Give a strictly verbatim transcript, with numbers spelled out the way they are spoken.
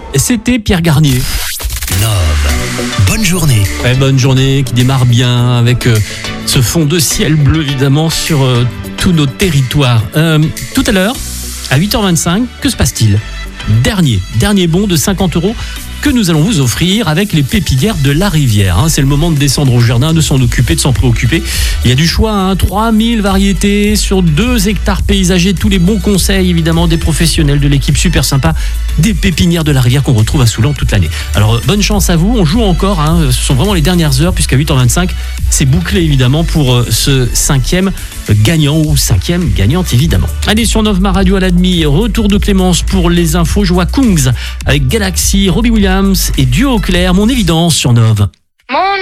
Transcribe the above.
c'était Pierre Garnier. Nove. Bonne journée. Ouais, bonne journée qui démarre bien avec euh, ce fond de ciel bleu évidemment sur euh, tous nos territoires. Euh, tout à l'heure, à huit heures vingt-cinq, que se passe-t-il ? Dernier, dernier bon de cinquante euros que nous allons vous offrir avec les pépinières de la Rivière. C'est le moment de descendre au jardin, de s'en occuper, de s'en préoccuper. Il y a du choix, hein, trois mille variétés sur deux hectares paysagers. Tous les bons conseils, évidemment, des professionnels de l'équipe super sympa des pépinières de la Rivière qu'on retrouve à Soulan toute l'année. Alors, bonne chance à vous. On joue encore. Hein, ce sont vraiment les dernières heures puisqu'à huit heures vingt-cinq, c'est bouclé, évidemment, pour ce cinquième gagnant ou cinquième gagnante, évidemment. Allez, sur Nove, ma radio à la demi. Retour de Clémence pour les infos. Je vois Kungs avec Galaxy, Robbie Williams et Duo Clair, mon évidence sur Nove. Mon